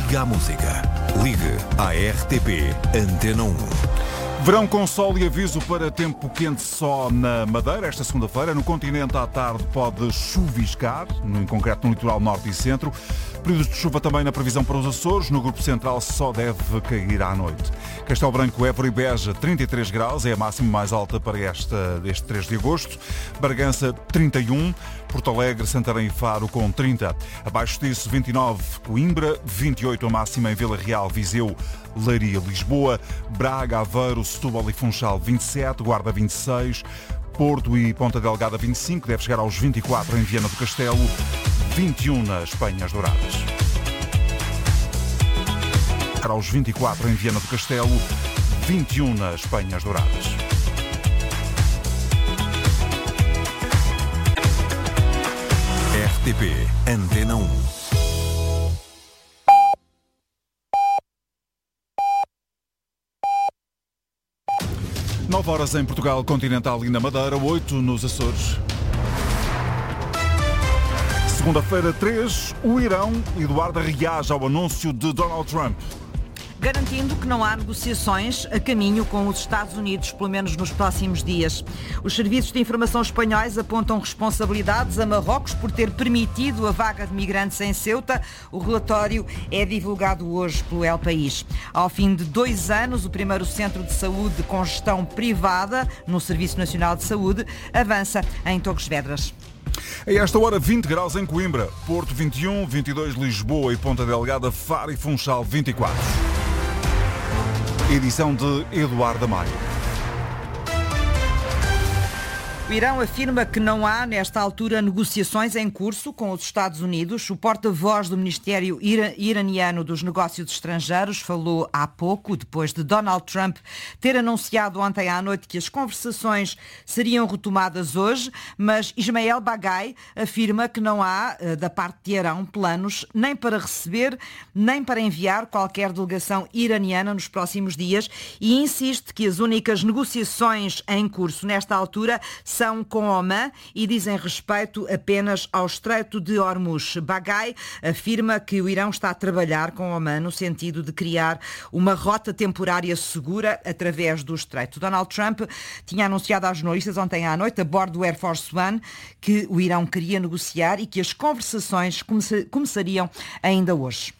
Liga à música. Ligue à RTP Antena 1. Verão com sol e aviso para tempo quente só na Madeira. Esta segunda-feira, no continente à tarde pode chuviscar, em concreto no litoral norte e centro. Períodos de chuva também na previsão para os Açores. No grupo central só deve cair à noite. Castelo Branco, Évora e Beja, 33 graus, é a máxima mais alta para este 3 de agosto. Bragança, 31. Porto Alegre, Santarém e Faro com 30. Abaixo disso, 29, Coimbra, 28 a máxima em Vila Real, Viseu, Leiria, Lisboa, Braga, Aveiro, Setúbal e Funchal, 27, Guarda, 26, Porto e Ponta Delgada, 25, deve chegar aos 24 em Viana do Castelo, 21 nas Penhas Douradas. Aos 24 em Viana do Castelo, 21 nas Penhas Douradas. RTP Antena 1. Nove horas em Portugal continental e na Madeira, 8 nos Açores. Segunda-feira, 3, o Irão. Eduardo reage ao anúncio de Donald Trump. Garantindo que não há negociações a caminho com os Estados Unidos, pelo menos nos próximos dias. Os serviços de informação espanhóis apontam responsabilidades a Marrocos por ter permitido a vaga de migrantes em Ceuta. O relatório é divulgado hoje pelo El País. Ao fim de 2 anos, o primeiro centro de saúde com gestão privada no Serviço Nacional de Saúde avança em Torres Vedras. A esta hora, 20 graus em Coimbra, Porto 21, 22 Lisboa e Ponta Delgada, Faro e Funchal 24. Edição de Eduardo Maio. O Irão afirma que não há, nesta altura, negociações em curso com os Estados Unidos. O porta-voz do Ministério iraniano dos Negócios Estrangeiros falou há pouco, depois de Donald Trump ter anunciado ontem à noite que as conversações seriam retomadas hoje, mas Ismael Baghai afirma que não há, da parte de Irão, planos nem para receber, nem para enviar qualquer delegação iraniana nos próximos dias e insiste que as únicas negociações em curso nesta altura são com Omã e dizem respeito apenas ao Estreito de Hormuz. Baghai afirma que o Irão está a trabalhar com Omã no sentido de criar uma rota temporária segura através do Estreito. Donald Trump tinha anunciado aos jornalistas ontem à noite, a bordo do Air Force One, que o Irão queria negociar e que as conversações começariam ainda hoje.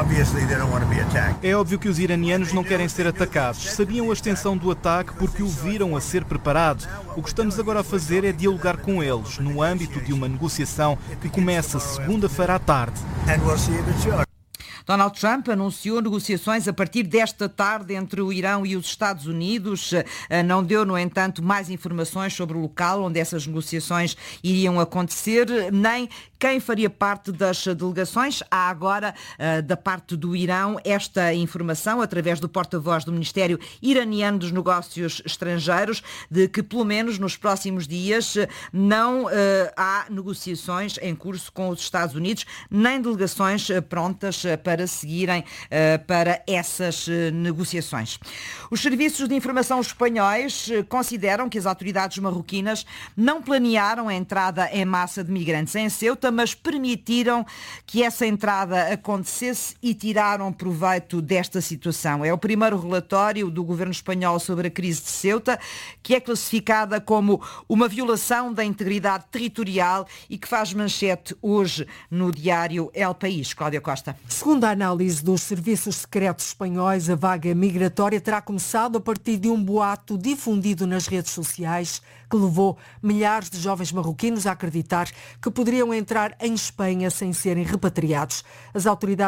É óbvio que os iranianos não querem ser atacados. Sabiam a extensão do ataque porque o viram a ser preparado. O que estamos agora a fazer é dialogar com eles, no âmbito de uma negociação que começa segunda-feira à tarde. Donald Trump anunciou negociações a partir desta tarde entre o Irão e os Estados Unidos. Não deu, no entanto, mais informações sobre o local onde essas negociações iriam acontecer, nem quem faria parte das delegações. Há agora, da parte do Irão, esta informação, através do porta-voz do Ministério iraniano dos Negócios Estrangeiros, de que, pelo menos nos próximos dias, não há negociações em curso com os Estados Unidos, nem delegações prontas para seguirem para essas negociações. Os serviços de informação espanhóis consideram que as autoridades marroquinas não planearam a entrada em massa de migrantes em Ceuta, mas permitiram que essa entrada acontecesse e tiraram proveito desta situação. É o primeiro relatório do governo espanhol sobre a crise de Ceuta, que é classificada como uma violação da integridade territorial e que faz manchete hoje no diário El País. Cláudia Costa. Segundo a análise dos serviços secretos espanhóis, a vaga migratória terá começado a partir de um boato difundido nas redes sociais que levou milhares de jovens marroquinos a acreditar que poderiam entrar em Espanha sem serem repatriados. As autoridades